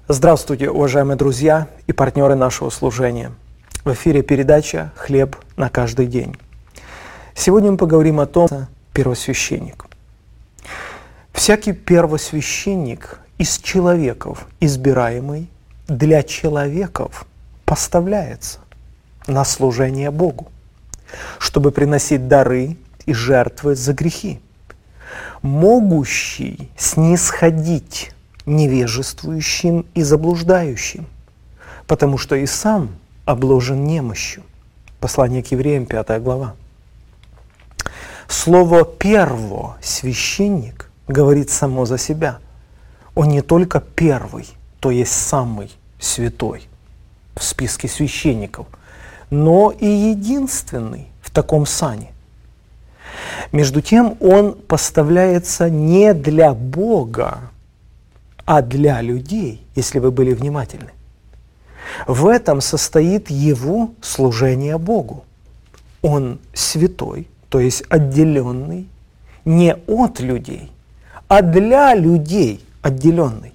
Здравствуйте, уважаемые друзья и партнеры нашего служения. В эфире передача «Хлеб на каждый день». Сегодня мы поговорим о том, что первосвященник. Всякий первосвященник из человеков, избираемый, для человеков поставляется на служение Богу, чтобы приносить дары и жертвы за грехи, могущий снисходить невежествующим и заблуждающим, потому что и сам обложен немощью. Послание к евреям, 5 глава. Слово «первосвященник» говорит само за себя. Он не только первый, то есть самый святой в списке священников, но и единственный в таком сане. Между тем, он поставляется не для Бога, а для людей, если вы были внимательны. В этом состоит его служение Богу. Он святой, то есть отделенный не от людей, а для людей отделенный,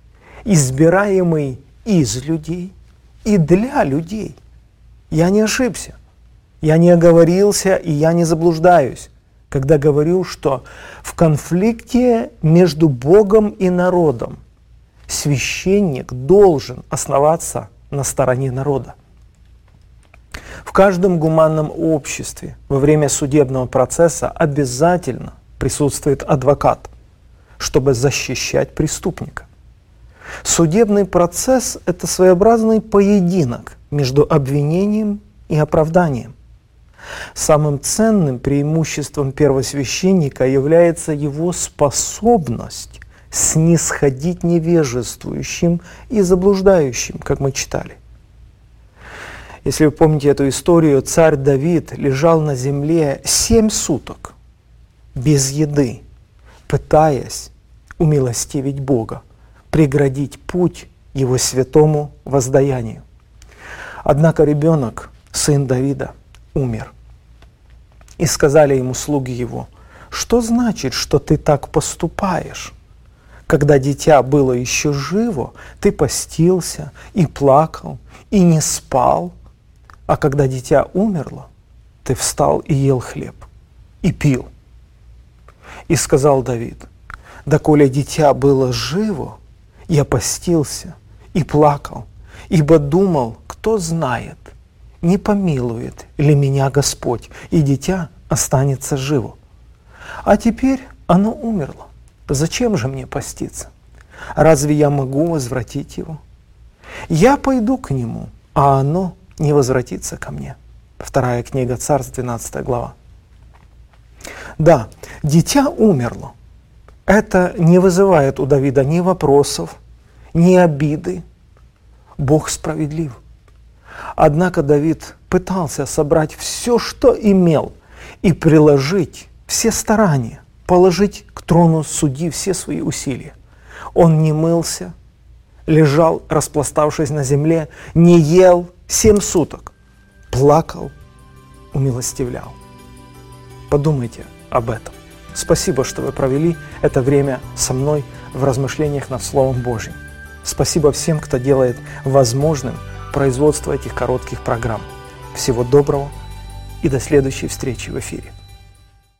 избираемый из людей и для людей. Я не ошибся, я не оговорился и я не заблуждаюсь, когда говорю, что в конфликте между Богом и народом священник должен основаться на стороне народа. В каждом гуманном обществе во время судебного процесса обязательно присутствует адвокат, чтобы защищать преступника. Судебный процесс – это своеобразный поединок между обвинением и оправданием. Самым ценным преимуществом первосвященника является его способность снисходить невежествующим и заблуждающим, как мы читали. Если вы помните эту историю, царь Давид лежал на земле 7 суток без еды, пытаясь умилостивить Бога, преградить путь его святому воздаянию. Однако ребенок, сын Давида, умер. И сказали ему слуги его: «Что значит, что ты так поступаешь? Когда дитя было еще живо, ты постился и плакал, и не спал, а когда дитя умерло, ты встал и ел хлеб, и пил». И сказал Давид: «Доколе дитя было живо, я постился и плакал, ибо думал, кто знает, не помилует ли меня Господь, и дитя останется живо. А теперь оно умерло. Зачем же мне поститься? Разве я могу возвратить его? Я пойду к нему, а оно не возвратится ко мне». 2 книга Царств, 12 глава. Да, дитя умерло. Это не вызывает у Давида ни вопросов, ни обиды. Бог справедлив. Однако Давид пытался собрать все, что имел, и приложить все старания, положить к трону судьи все свои усилия. Он не мылся, лежал, распластавшись на земле, не ел 7 суток, плакал, умилостивлял. Подумайте об этом. Спасибо, что вы провели это время со мной в размышлениях над Словом Божьим. Спасибо всем, кто делает возможным производство этих коротких программ. Всего доброго и до следующей встречи в эфире.